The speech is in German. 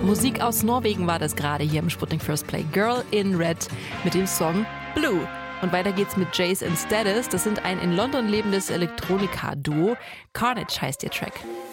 Musik aus Norwegen war das gerade hier im Sputnik First Play. Girl in Red mit dem Song Blue. Und weiter geht's mit Jace and Status. Das sind ein in London lebendes Elektronika-Duo. Carnage heißt ihr Track.